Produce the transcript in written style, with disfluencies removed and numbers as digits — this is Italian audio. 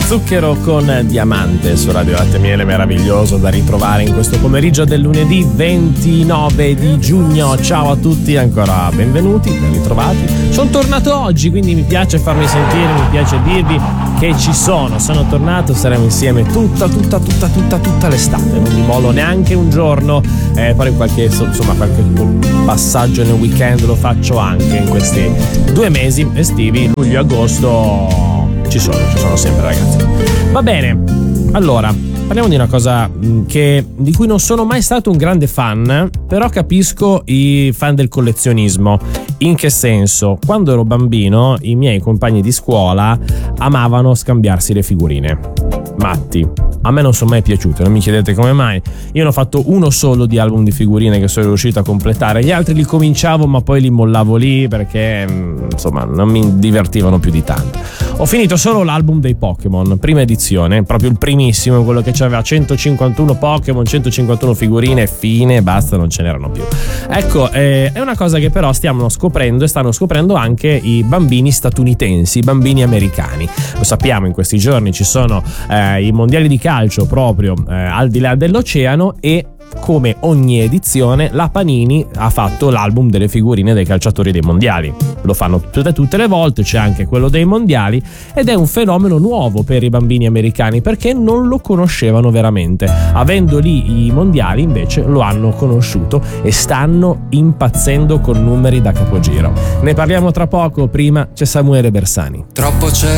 Zucchero con Diamante su Radio Latte e Miele, meraviglioso da ritrovare in questo pomeriggio del lunedì 29 di giugno. Ciao a tutti, ancora benvenuti, ben ritrovati. Sono tornato oggi, quindi mi piace farmi sentire, mi piace dirvi che ci sono tornato, saremo insieme tutta l'estate, non mi mollo neanche un giorno, poi qualche passaggio nel weekend lo faccio anche in questi 2 mesi estivi, luglio e agosto. Ci sono sempre, ragazzi. Va bene, allora parliamo di una cosa di cui non sono mai stato un grande fan, però capisco i fan del collezionismo. In che senso? Quando ero bambino i miei compagni di scuola amavano scambiarsi le figurine. Matti. A me non sono mai piaciute, non mi chiedete come mai. Io ne ho fatto uno solo di album di figurine che sono riuscito a completare, gli altri li cominciavo ma poi li mollavo lì perché insomma non mi divertivano più di tanto. Ho finito solo l'album dei Pokémon, prima edizione, proprio il primissimo, quello che aveva 151 Pokémon, 151 figurine, fine, basta, non ce n'erano più. Ecco, è una cosa che però stiamo scoprendo e stanno scoprendo anche i bambini statunitensi, i bambini americani. Lo sappiamo, in questi giorni ci sono i mondiali di calcio proprio al di là dell'oceano e come ogni edizione la Panini ha fatto l'album delle figurine dei calciatori dei mondiali. Lo fanno tutte le volte, c'è anche quello dei mondiali ed è un fenomeno nuovo per i bambini americani perché non lo conoscevano veramente. Avendo lì i mondiali invece lo hanno conosciuto e stanno impazzendo con numeri da capogiro. Ne parliamo tra poco, prima c'è Samuele Bersani. Troppo c'è